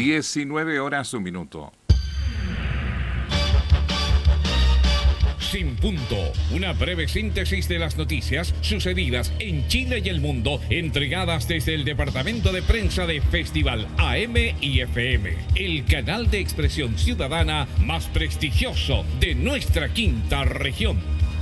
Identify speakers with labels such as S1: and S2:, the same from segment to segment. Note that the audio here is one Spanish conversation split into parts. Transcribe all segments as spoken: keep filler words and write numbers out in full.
S1: diecinueve horas un minuto.
S2: Sin Punto, una breve síntesis de las noticias sucedidas en Chile y el mundo, entregadas desde el departamento de prensa de Festival A M y F M, el canal de expresión ciudadana más prestigioso de nuestra quinta región.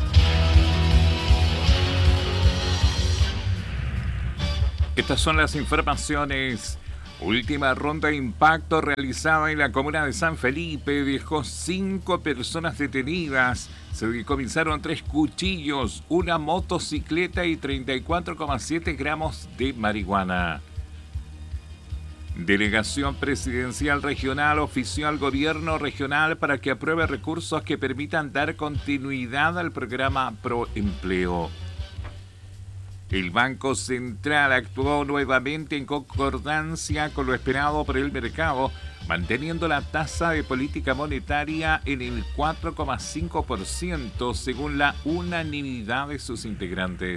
S1: Estas son las informaciones. Última ronda de impacto realizada en la comuna de San Felipe dejó cinco personas detenidas. Se decomisaron tres cuchillos, una motocicleta y treinta y cuatro coma siete gramos de marihuana. Delegación Presidencial Regional ofició al Gobierno Regional para que apruebe recursos que permitan dar continuidad al programa Proempleo. El Banco Central actuó nuevamente en concordancia con lo esperado por el mercado, manteniendo la tasa de política monetaria en el cuatro coma cinco por ciento según la unanimidad de sus integrantes.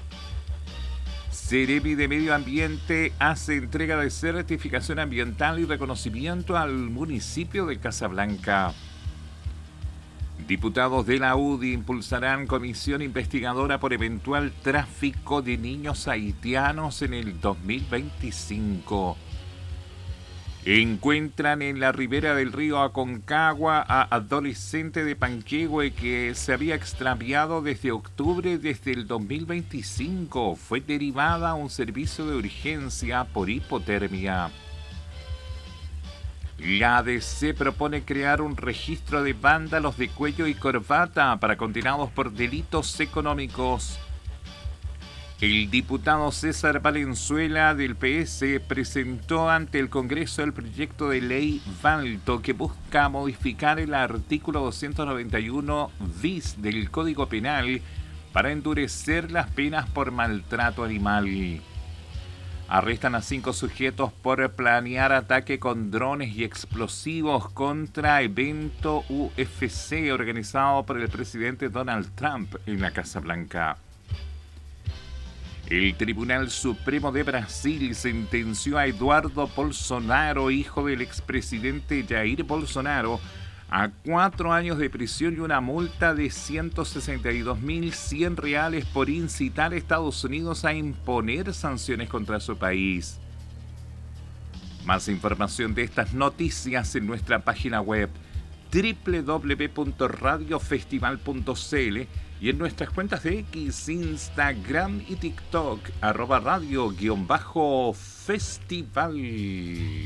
S1: Seremi de Medio Ambiente hace entrega de certificación ambiental y reconocimiento al municipio de Casablanca. Diputados de la U D I impulsarán comisión investigadora por eventual tráfico de niños haitianos en el dos mil veinticinco. Encuentran en la ribera del río Aconcagua a adolescente de Panquehue que se había extraviado desde octubre desde el dos mil veinticinco. Fue derivada a un servicio de urgencia por hipotermia. La A D C propone crear un registro de vándalos de cuello y corbata para condenados por delitos económicos. El diputado César Valenzuela del P S presentó ante el Congreso el proyecto de ley Valto que busca modificar el artículo doscientos noventa y uno bis del Código Penal para endurecer las penas por maltrato animal. Arrestan a cinco sujetos por planear ataque con drones y explosivos contra evento U F C organizado por el presidente Donald Trump en la Casa Blanca. El Tribunal Supremo de Brasil sentenció a Eduardo Bolsonaro, hijo del expresidente Jair Bolsonaro, a cuatro años de prisión y una multa de ciento sesenta y dos mil cien reales por incitar a Estados Unidos a imponer sanciones contra su país. Más información de estas noticias en nuestra página web doble u doble u doble u punto radio festival punto c l y en nuestras cuentas de X, Instagram y TikTok, arroba radio guión bajo festival.